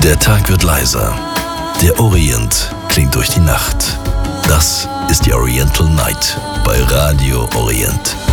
Der Tag wird leiser. Der Orient klingt durch die Nacht. Das ist die Oriental Night bei Radio Orient.